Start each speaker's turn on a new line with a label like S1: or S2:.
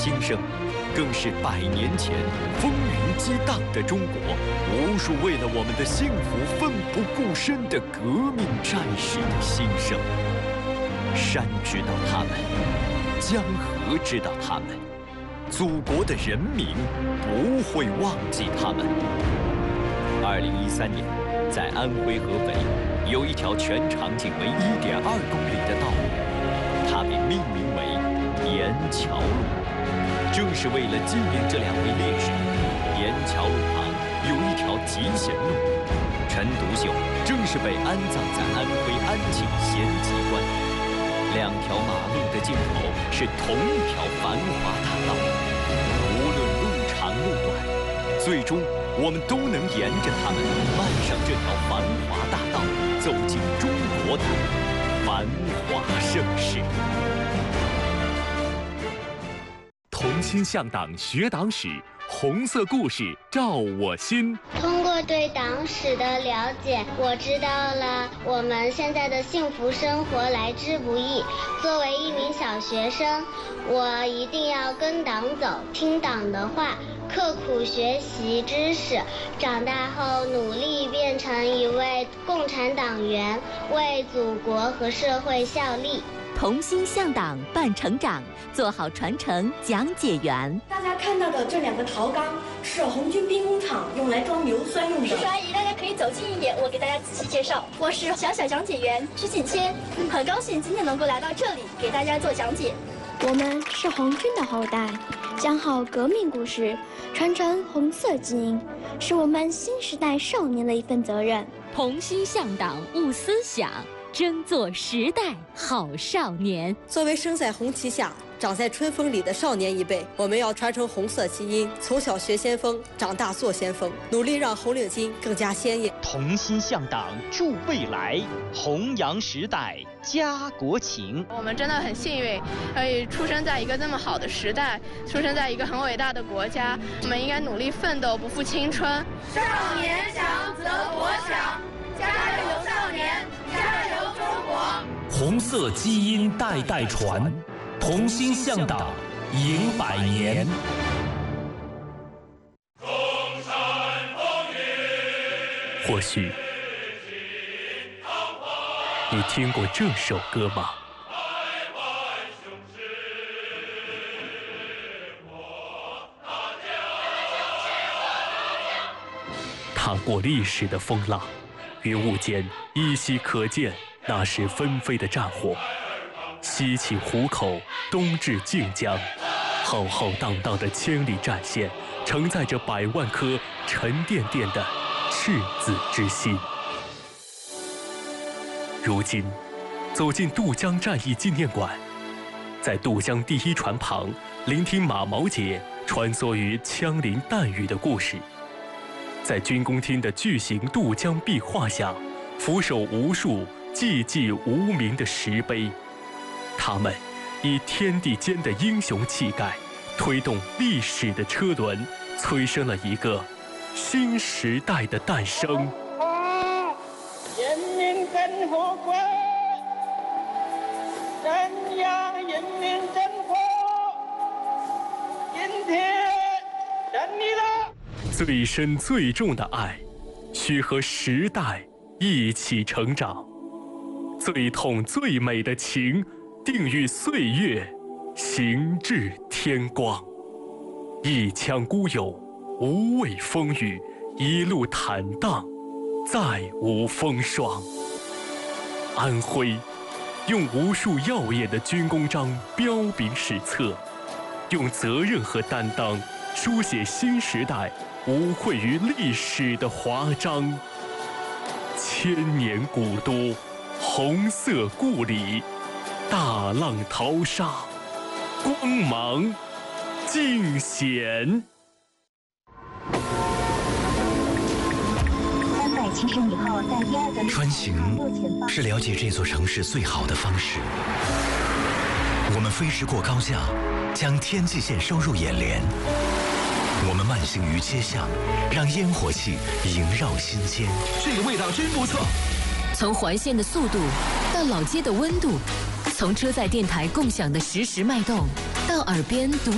S1: 兴盛，更是100年前风云激荡的中国无数为了我们的幸福奋不顾身的革命战士的心声。山知道他们，江河知道他们，祖国的人民不会忘记他们。2013年，在安徽合肥，有一条全长仅为1.2公里的道路，它被命名为沿桥路。正是为了纪念这2位烈士，沿桥路旁有一条集贤路。陈独秀正是被安葬在安徽安庆咸集关。2条马路的尽头是同一条繁华大道。无论路长路短，最终我们都能沿着它们迈上这条繁华大道，走进中国的繁华盛世。
S2: 同心向党学党史，红色故事照我心。
S3: 通过对党史的了解，我知道了我们现在的幸福生活来之不易。作为一名小学生，我一定要跟党走，听党的话，刻苦学习知识，长大后努力变成一位共产党员，为祖国和社会效力。
S4: 同心向党办成长，做好传承讲解员。
S5: 大家看到的这2个陶缸是红军兵工厂用来装硫酸用的。
S6: 叔叔阿姨，大家可以走近一点，我给大家仔细介绍。我是小讲解员曲锦谦，很高兴今天能够来到这里给大家做讲解。
S7: 我们是红军的后代，讲好革命故事，传承红色基因，是我们新时代少年的一份责任。
S4: 同心向党悟思想，争做时代好少年。
S8: 作为生在红旗下，长在春风里的少年一辈，我们要传承红色基因，从小学先锋，长大做先锋，努力让红领巾更加鲜艳。
S9: 同心向党助未来，弘扬时代家国情。
S10: 我们真的很幸运，可以出生在一个这么好的时代，出生在一个很伟大的国家。我们应该努力奋斗，不负青春。
S11: 少年强则国强，加油少年，加油中国！
S12: 红色基因代代传，同心向党迎100年。
S2: 或许你听过这首歌吗？踏过历史的风浪，云雾间依稀可见那时纷飞的战火。西起湖口，东至靖江，浩浩荡荡的千里战线，承载着100万颗沉甸甸的赤子之心。如今，走进渡江战役纪念馆，在渡江第1船旁，聆听马毛姐穿梭于枪林弹雨的故事；在军工厅的巨型渡江壁画下，俯首无数寂寂无名的石碑。他们以天地间的英雄气概，推动历史的车轮，催生了一个新时代的诞生。
S13: 人民真富贵，赞扬人民真富，今天等你了。
S2: 最深最重的爱，需和时代一起成长。最痛最美的情，定与岁月行至天光。一腔孤勇，无畏风雨，一路坦荡，再无风霜。安徽用无数耀眼的军功章彪炳史册，用责任和担当书写新时代无愧于历史的华章。千年古都，红色故里，大浪淘沙，光芒尽显。
S14: 370米后，在第2个
S15: 穿行是了解这座城市最好的方式。我们飞驰过高架，将天际线收入眼帘。我们慢行于街巷，让烟火气萦绕心间。
S12: 这个味道真不错。
S4: 从环线的速度到老街的温度，从车载电台共享的实时脉动，到耳边独